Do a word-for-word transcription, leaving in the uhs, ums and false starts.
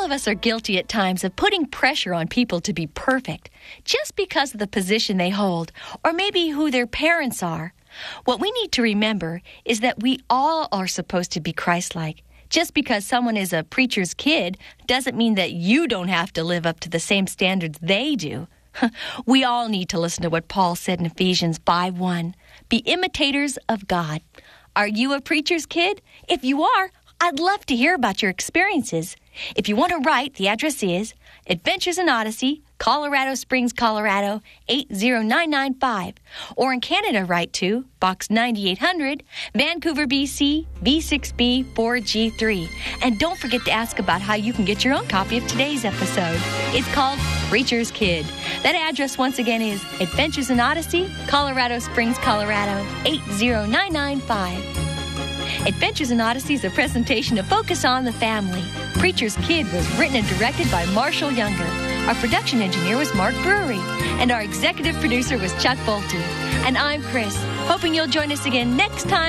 of us are guilty at times of putting pressure on people to be perfect just because of the position they hold or maybe who their parents are. What we need to remember is that we all are supposed to be Christ-like. Just because someone is a preacher's kid doesn't mean that you don't have to live up to the same standards they do. We all need to listen to what Paul said in Ephesians five one. Be imitators of God. Are you a preacher's kid? If you are, I'd love to hear about your experiences. If you want to write, the address is Adventures in Odyssey, Colorado Springs, Colorado, eight zero nine nine five. Or in Canada, write to Box ninety-eight hundred, Vancouver, B C, V six B four G three. And don't forget to ask about how you can get your own copy of today's episode. It's called Preacher's Kid. That address once again is Adventures in Odyssey, Colorado Springs, Colorado, eight zero nine nine five. Adventures in Odyssey is a presentation of Focus on the Family. Preacher's Kid was written and directed by Marshall Younger. Our production engineer was Mark Brewery. And our executive producer was Chuck Bolte. And I'm Chris, hoping you'll join us again next time.